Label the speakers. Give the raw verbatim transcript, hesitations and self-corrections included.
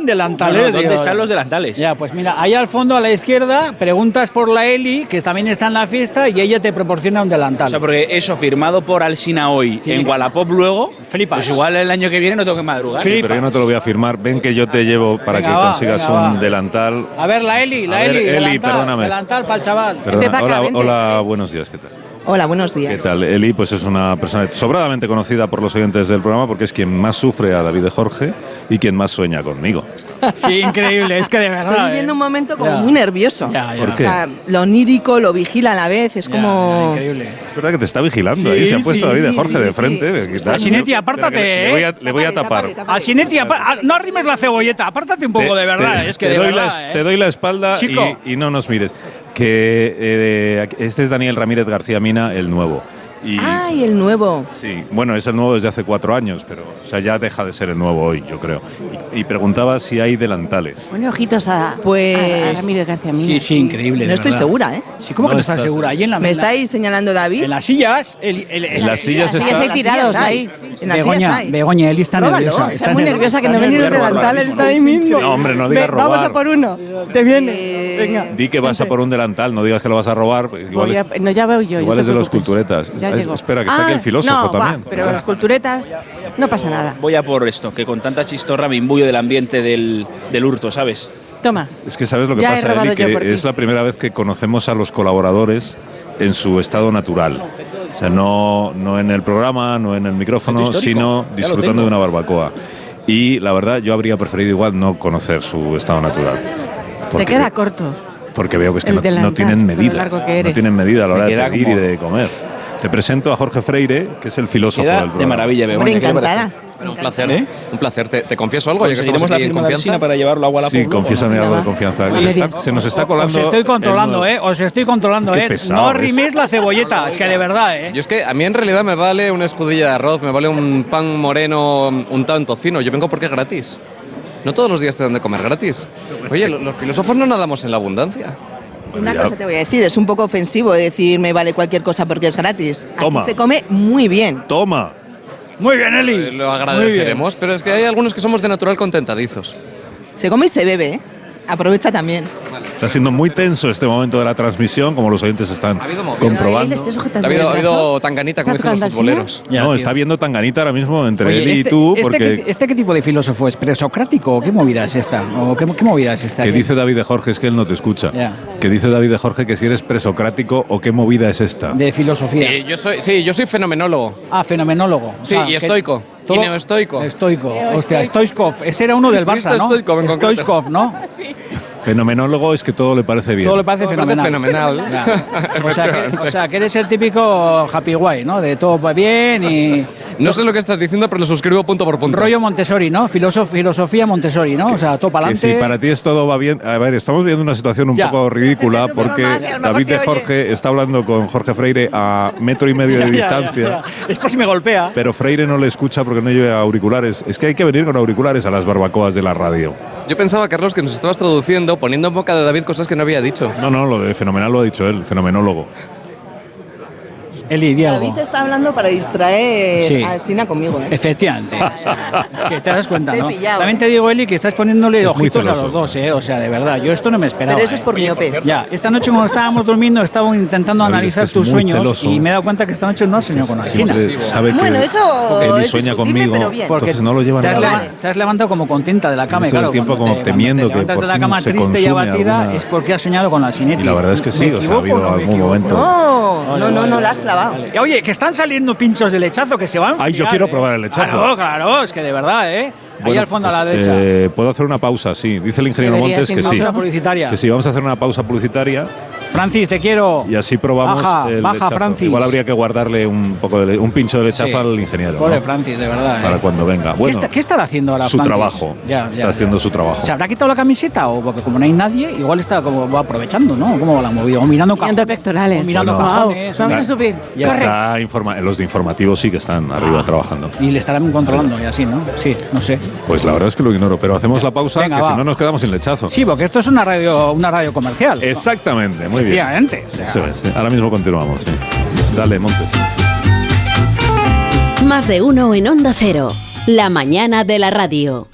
Speaker 1: faltan delantales.
Speaker 2: No, no, ¿dónde
Speaker 1: digo,
Speaker 2: están los delantales?
Speaker 1: Ya, pues mira, ahí al fondo a la izquierda preguntas por la Eli, que también está en la fiesta, y ella te proporciona un delantal.
Speaker 2: O sea, porque eso firmado por Alsina hoy
Speaker 1: Tiene
Speaker 2: en
Speaker 1: que-
Speaker 2: Wallapop luego,
Speaker 1: Flipas.
Speaker 2: pues igual el año que viene no tengo que madrugar.
Speaker 1: Sí.
Speaker 3: Sí, pero yo no te lo voy a firmar. Ven que yo te llevo para
Speaker 1: Venga,
Speaker 3: que
Speaker 1: va,
Speaker 3: consigas
Speaker 1: venga,
Speaker 3: un
Speaker 1: va.
Speaker 3: delantal.
Speaker 1: A ver, la Eli, la
Speaker 3: A ver,
Speaker 1: Eli,
Speaker 3: Eli,
Speaker 1: delantal,
Speaker 3: perdóname.
Speaker 1: delantal para el chaval.
Speaker 3: Perdona,
Speaker 4: Vente pa' acá,
Speaker 3: hola,
Speaker 4: vente.
Speaker 3: hola, buenos días, ¿qué tal?
Speaker 5: Hola, buenos días.
Speaker 3: ¿Qué tal? Eli, pues es una persona sobradamente conocida por los oyentes del programa porque es quien más sufre a David de Jorge y quien más sueña conmigo.
Speaker 1: Sí, increíble, es que de verdad.
Speaker 5: Estoy viviendo
Speaker 1: ¿eh?
Speaker 5: un momento como
Speaker 1: Ya.
Speaker 5: muy nervioso.
Speaker 1: Ya, ya.
Speaker 3: ¿Por
Speaker 5: O
Speaker 3: qué?
Speaker 5: sea, lo onírico, lo vigila a la vez, es
Speaker 1: Ya,
Speaker 5: como...
Speaker 1: ya, increíble.
Speaker 3: Es verdad que te está vigilando
Speaker 1: Sí,
Speaker 3: ahí, se ha puesto
Speaker 1: sí,
Speaker 3: David de
Speaker 5: sí,
Speaker 3: Jorge
Speaker 5: sí,
Speaker 3: de
Speaker 5: sí,
Speaker 3: frente.
Speaker 5: sí.
Speaker 3: ¿Qué tal?
Speaker 1: Asinetti, apártate,
Speaker 3: Espera, que
Speaker 1: ¿eh?
Speaker 3: Le voy a, le voy a
Speaker 5: Tápate,
Speaker 3: tapar.
Speaker 5: tápate, tápate.
Speaker 1: Asinetti, apa- ah, no arrimes la cebolleta, apártate un poco
Speaker 3: Te-
Speaker 1: de verdad,
Speaker 3: te-
Speaker 1: es que
Speaker 3: te
Speaker 1: de
Speaker 3: doy
Speaker 1: verdad,
Speaker 3: la,
Speaker 1: ¿eh?
Speaker 3: te doy la espalda
Speaker 1: Chico.
Speaker 3: y, y no nos mires. Que eh, este es Daniel Ramírez García Mina, el nuevo. Y,
Speaker 5: ¡Ay, el nuevo!
Speaker 3: sí, bueno, es el nuevo desde hace cuatro años, pero o sea, ya deja de ser el nuevo hoy, yo creo. Y, y preguntaba si hay delantales.
Speaker 4: Pone ojitos a,
Speaker 5: Pues-
Speaker 4: a, a Ramírez García Mina.
Speaker 1: Sí, sí, increíble.
Speaker 5: No
Speaker 1: de
Speaker 5: estoy
Speaker 1: verdad.
Speaker 5: segura, ¿eh?
Speaker 1: Sí, ¿cómo que
Speaker 3: No
Speaker 1: no estás
Speaker 3: estás
Speaker 1: segura? Ahí en la
Speaker 5: ¿Me
Speaker 1: en la-
Speaker 5: estáis señalando David?
Speaker 1: En las sillas, el, el-
Speaker 3: En las sillas
Speaker 4: Las sillas
Speaker 3: está-
Speaker 4: hay tirados ahí.
Speaker 5: En las
Speaker 1: Begoña,
Speaker 5: sillas hay.
Speaker 1: Begoña, Eli está
Speaker 5: Róbalo.
Speaker 1: nerviosa.
Speaker 5: Está
Speaker 4: Está muy nerviosa que no ven ni los delantales, está ahí mismo.
Speaker 3: No, hombre, no digas
Speaker 4: Ven, Vamos
Speaker 3: robar.
Speaker 4: a por uno. Te vienes.
Speaker 5: Eh,
Speaker 4: Venga.
Speaker 3: Di que vas a por un delantal, no digas que lo vas a robar. Igual,
Speaker 4: Voy a- no, ya veo yo.
Speaker 3: igual
Speaker 4: no
Speaker 3: es
Speaker 4: te
Speaker 3: de los
Speaker 4: preocupes.
Speaker 3: culturetas.
Speaker 4: Ya
Speaker 3: Es-
Speaker 4: llego.
Speaker 3: espera, que está aquí el
Speaker 4: Ah,
Speaker 3: filósofo
Speaker 4: no,
Speaker 3: también.
Speaker 4: Va, pero las culturetas no pasa nada.
Speaker 2: Voy a por esto, que con tanta chistorra me imbuyo del ambiente del, del hurto, ¿sabes?
Speaker 4: Toma.
Speaker 3: Es que sabes lo que
Speaker 4: Ya he
Speaker 3: pasa,
Speaker 4: robado
Speaker 3: Eli,
Speaker 4: yo por
Speaker 3: que
Speaker 4: ti.
Speaker 3: es la primera vez que conocemos a los colaboradores en su estado natural. O sea, no, no en el programa, no en el micrófono,
Speaker 2: Centro histórico.
Speaker 3: sino
Speaker 2: Ya lo
Speaker 3: disfrutando
Speaker 2: tengo.
Speaker 3: de una barbacoa. Y la verdad, yo habría preferido igual no conocer su estado natural.
Speaker 4: Te
Speaker 3: Porque-
Speaker 4: queda corto.
Speaker 3: Porque veo que es que
Speaker 4: el
Speaker 3: no, no
Speaker 4: delantal,
Speaker 3: tienen
Speaker 4: con lo
Speaker 3: medida.
Speaker 4: largo que
Speaker 3: No
Speaker 4: eres.
Speaker 3: tienen medida a la hora
Speaker 2: Me
Speaker 3: de
Speaker 2: queda
Speaker 3: pedir y
Speaker 2: como-
Speaker 3: de comer. Te presento a Jorge Freire, que es el filósofo
Speaker 2: Queda
Speaker 3: del programa.
Speaker 2: de maravilla,
Speaker 5: Hombre,
Speaker 2: Begoña. ¿qué te
Speaker 5: encantada.
Speaker 2: parece?
Speaker 6: Bueno, un
Speaker 5: encantada.
Speaker 6: placer,
Speaker 2: ¿Eh?
Speaker 6: un placer. ¿Te, te confieso algo? Ya que estamos
Speaker 2: ¿Conseguiremos la
Speaker 6: aquí en
Speaker 2: firma de
Speaker 6: confianza.
Speaker 2: Alsina para llevarlo a Wallapop?
Speaker 3: Sí,
Speaker 2: luego, ¿no?
Speaker 3: confiésame algo de
Speaker 4: Venga,
Speaker 3: confianza.
Speaker 4: va.
Speaker 3: Se,
Speaker 4: Vale,
Speaker 3: está- se nos está
Speaker 1: Os
Speaker 3: colando.
Speaker 1: estoy
Speaker 3: el
Speaker 1: controlando,
Speaker 3: nuevo-
Speaker 1: ¿eh? Os estoy controlando,
Speaker 3: Qué
Speaker 1: ¿eh?
Speaker 3: pesado
Speaker 1: No
Speaker 3: es.
Speaker 1: riméis la cebolleta, es que de verdad, ¿eh?
Speaker 6: Yo es que a mí en realidad me vale una escudilla de arroz, me vale un pan moreno untado en tocino. Yo vengo porque es gratis. No todos los días te dan de comer gratis. Oye, lo- los filósofos no nadamos en la abundancia.
Speaker 5: Una
Speaker 3: ya.
Speaker 5: cosa te voy a decir, es un poco ofensivo decir me vale cualquier cosa porque es gratis. Aquí
Speaker 3: Toma.
Speaker 5: se come muy bien.
Speaker 3: Toma.
Speaker 1: Muy bien, Eli.
Speaker 6: Eh, Lo
Speaker 1: Muy
Speaker 6: agradeceremos, pero es que hay algunos que somos de natural contentadizos.
Speaker 5: Se come y se bebe, ¿eh? Aprovecha también.
Speaker 3: Está siendo muy tenso este momento de la transmisión, como los oyentes están
Speaker 6: Ha habido movida.
Speaker 4: Pero ahí
Speaker 3: comprobando.
Speaker 4: le esté sujetando
Speaker 6: Ha habido,
Speaker 4: el
Speaker 6: ha habido
Speaker 4: brazo.
Speaker 6: tanganita,
Speaker 4: ¿Está
Speaker 6: como dicen los
Speaker 4: tocando al
Speaker 6: futboleros.
Speaker 1: Ya,
Speaker 3: no,
Speaker 1: tío.
Speaker 3: está viendo tanganita ahora mismo entre
Speaker 1: Oye,
Speaker 3: él y
Speaker 1: este,
Speaker 3: tú,
Speaker 1: este
Speaker 3: porque
Speaker 1: qué, ¿Este qué tipo de filósofo es? ¿Presocrático o qué movida es esta? ¿O qué, qué movida es esta?
Speaker 3: que
Speaker 1: ¿Qué?
Speaker 3: dice David de Jorge, es que él no te escucha.
Speaker 1: Ya.
Speaker 3: Que dice David de Jorge que si eres presocrático o qué movida es esta.
Speaker 1: De filosofía.
Speaker 6: Eh, yo soy, sí, yo soy fenomenólogo.
Speaker 1: Ah, fenomenólogo. O
Speaker 6: Sí,
Speaker 1: sea,
Speaker 6: y
Speaker 1: que-
Speaker 6: estoico.
Speaker 1: todo-
Speaker 6: Y neoestoico.
Speaker 1: Estoico. Hostia, Stoichkov. Ese era uno del Barça,
Speaker 6: Cristo
Speaker 1: ¿no?
Speaker 6: Stoichkov, en concreto.
Speaker 1: Stoichkov, ¿no?
Speaker 3: Fenomenólogo es que todo le parece bien.
Speaker 1: Todo le parece
Speaker 6: Todo me parece
Speaker 1: fenomenal.
Speaker 6: fenomenal.
Speaker 1: Ya. O, sea que, o sea, que eres el típico happy guay, ¿no? De todo va bien y...
Speaker 6: No sé lo que estás diciendo, pero lo suscribo punto por punto.
Speaker 1: Rollo Montessori, ¿no? Filosof- filosofía Montessori, ¿no? O sea, todo para
Speaker 3: Que
Speaker 1: adelante.
Speaker 3: si para ti es todo va bien. A ver, estamos viendo una situación un
Speaker 1: Ya.
Speaker 3: poco ridícula porque
Speaker 4: más, y a lo mejor
Speaker 3: David
Speaker 4: te
Speaker 3: de
Speaker 4: oye.
Speaker 3: Jorge está hablando con Jorge Freire a metro y medio de
Speaker 1: Ya, ya,
Speaker 3: distancia.
Speaker 1: ya, ya. Es por si me golpea.
Speaker 3: Pero Freire no le escucha porque no lleva auriculares. Es que hay que venir con auriculares a las barbacoas de la radio.
Speaker 6: Yo pensaba, Carlos, que nos estabas traduciendo, poniendo en boca de David cosas que no había dicho.
Speaker 3: No, no, lo de fenomenal lo ha dicho él, fenomenólogo.
Speaker 1: Eli, di algo.
Speaker 5: David está hablando para distraer
Speaker 1: Sí.
Speaker 5: a Sina conmigo, ¿eh?
Speaker 1: Efectivamente. O sea, es que te das cuenta,
Speaker 5: Te he
Speaker 1: ¿no?
Speaker 5: pillado,
Speaker 1: También
Speaker 5: ¿eh?
Speaker 1: te digo, Eli, que estás poniéndole
Speaker 3: Es muy
Speaker 1: ojitos a
Speaker 3: celoso.
Speaker 1: los dos, ¿eh? O sea, de verdad, yo esto no me esperaba.
Speaker 5: Pero eso es
Speaker 1: ¿eh?
Speaker 5: por miope.
Speaker 1: Ya, esta noche cuando estábamos durmiendo estaba intentando
Speaker 3: David,
Speaker 1: analizar
Speaker 3: es que es
Speaker 1: tus
Speaker 3: muy
Speaker 1: sueños
Speaker 3: celoso.
Speaker 1: y me he dado cuenta que esta noche no has soñado con
Speaker 3: Sí,
Speaker 1: Alsina.
Speaker 3: sí, sabe que
Speaker 5: Bueno, eso
Speaker 3: Eli
Speaker 5: es
Speaker 3: sueña
Speaker 5: discutible,
Speaker 3: conmigo,
Speaker 5: pero bien.
Speaker 1: Porque
Speaker 3: entonces no lo lleva
Speaker 1: te has,
Speaker 3: nada.
Speaker 1: leva- te has levantado como contenta de la cama, y
Speaker 3: Todo el
Speaker 1: claro.
Speaker 3: tiempo
Speaker 1: cuando
Speaker 3: como
Speaker 1: te-
Speaker 3: temiendo
Speaker 1: cuando te
Speaker 3: que
Speaker 1: levantas
Speaker 3: por
Speaker 1: de la
Speaker 3: fin
Speaker 1: cama
Speaker 3: se
Speaker 1: triste y
Speaker 3: consume
Speaker 1: abatida
Speaker 3: alguna-
Speaker 1: es porque has soñado con Alsinetti.
Speaker 3: Y la verdad es que sí,
Speaker 1: ¿Me
Speaker 3: o sea, ha
Speaker 1: equivoco
Speaker 3: habido
Speaker 1: o no me
Speaker 3: algún
Speaker 1: equivoco?
Speaker 3: momento.
Speaker 5: No,
Speaker 1: Vale,
Speaker 5: no, no,
Speaker 1: vale,
Speaker 5: no, la
Speaker 1: vale.
Speaker 5: has clavado.
Speaker 1: Vale. Oye, que están saliendo pinchos de lechazo que se van. a
Speaker 3: Ay, yo
Speaker 1: enfriar,
Speaker 3: quiero
Speaker 1: ¿eh?
Speaker 3: probar el lechazo.
Speaker 1: Claro, claro, es que de verdad, ¿eh? Ahí
Speaker 3: Bueno,
Speaker 1: al fondo
Speaker 3: pues,
Speaker 1: a la derecha.
Speaker 3: eh, Puedo hacer una pausa, sí. Dice el ingeniero
Speaker 4: Debería
Speaker 3: Montes
Speaker 4: ser
Speaker 3: que sí.
Speaker 1: pausa publicitaria.
Speaker 3: Que sí, vamos a hacer una pausa publicitaria
Speaker 1: Francis, te quiero.
Speaker 3: y así probamos
Speaker 1: Baja,
Speaker 3: el
Speaker 1: baja,
Speaker 3: lechazo.
Speaker 1: Francis.
Speaker 3: Igual habría que guardarle un poco de le- un pincho de lechazo
Speaker 1: Sí.
Speaker 3: al ingeniero.
Speaker 1: Pobre
Speaker 3: ¿no?
Speaker 1: Francis, de verdad. ¿eh?
Speaker 3: Para cuando venga.
Speaker 1: ¿Qué,
Speaker 3: Bueno,
Speaker 1: está- qué estará haciendo ahora
Speaker 3: su
Speaker 1: Francis?
Speaker 3: trabajo.
Speaker 1: Ya, ya,
Speaker 3: Está haciendo
Speaker 1: ya.
Speaker 3: su trabajo.
Speaker 1: ¿Se habrá quitado la camiseta o porque como no hay nadie, igual está como va aprovechando, ¿no? ¿Cómo la ha movido? O mirando
Speaker 4: Mirando
Speaker 1: cajones.
Speaker 4: pectorales.
Speaker 1: O mirando
Speaker 3: Bueno.
Speaker 1: cajones.
Speaker 4: Vamos
Speaker 1: o-
Speaker 4: a subir.
Speaker 1: Ya
Speaker 4: Corre.
Speaker 3: Está informa- los de informativos sí que están arriba
Speaker 1: Ah.
Speaker 3: trabajando.
Speaker 1: Y le estarán controlando y así, ¿no? Sí, no sé.
Speaker 3: Pues la verdad es que lo ignoro, pero hacemos la pausa,
Speaker 1: Venga,
Speaker 3: que
Speaker 1: va.
Speaker 3: si no nos quedamos sin lechazo.
Speaker 1: Sí, porque esto es una radio, una radio comercial. ¿no?
Speaker 3: Exactamente, muy bien.
Speaker 1: Efectivamente. o sea,
Speaker 3: Eso es, sí. Ahora mismo continuamos, sí. Dale, Montes.
Speaker 7: Más de uno en Onda Cero. La mañana de la radio.